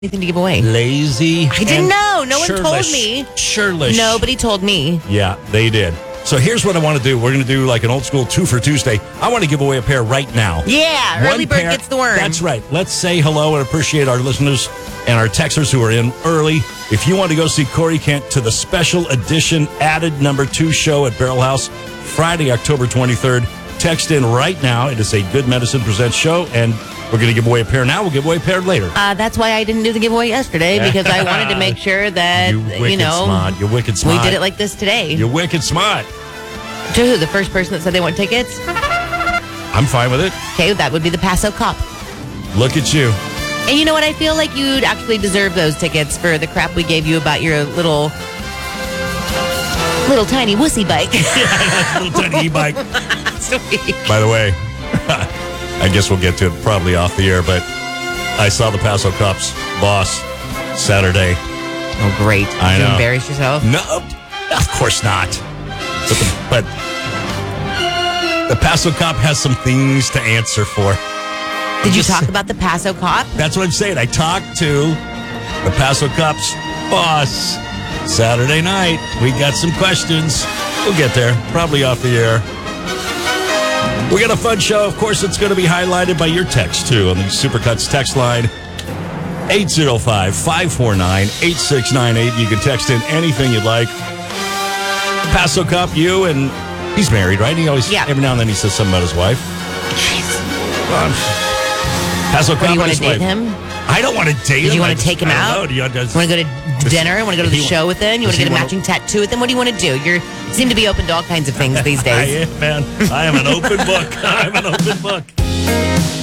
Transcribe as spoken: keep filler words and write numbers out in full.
Anything to give away? Lazy. I didn't know. No one churlish. told me. Churlish. Nobody told me. Yeah, they did. So here's what I want to do. We're going to do like an old school two for Tuesday. I want to give away a pair right now. Yeah, One early bird pair. gets the worm. That's right. Let's say hello and appreciate our listeners and our texters who are in early. If you want to go see Corey Kent to the special edition added number two show at Barrel House, Friday, October twenty-third, text in right now. It is a Good Medicine Presents show, and we're going to give away a pair now. We'll give away a pair later. Uh, that's why I didn't do the giveaway yesterday, because I wanted to make sure that, you, you, wicked know, smart. You're wicked smart. we did it like this today. You're wicked smart. To who? The first person that said they want tickets? I'm fine with it. Okay, that would be the Paso Cop. Look at you. And you know what? I feel like you'd actually deserve those tickets for the crap we gave you about your little, little tiny wussy bike. Little tiny e-bike. Sweet. By the way, I guess we'll get to it probably off the air, but I saw the Paso Cops boss Saturday. Oh, great. I Did you know. embarrass yourself? No, of course not. But the, but the Paso Cop has some things to answer for. Did you Just- talk about the Paso Cop? That's what I'm saying. I talked to the Paso Cops boss Saturday night. We got some questions. We'll get there, probably off the air. We got a fun show. Of course, it's going to be highlighted by your text, too, on the Supercuts text line. eight oh five, five four nine, eight six nine eight. You can text in anything you'd like. Paso Cop, you, and he's married, right? He always, Yeah. every now and then he says something about his wife. Well, Paso Cop What, do you and want his to date wife. him? I don't want to date him. Did you I want to just- take him I don't out? know. Do you, does, Want to go to dinner? Want to go to the Does he show want- with them? You want does to get he a wanna- matching tattoo with them? What do you want to do? You seem to be open to all kinds of things these I days. am, man. I am an open book. I'm an open book.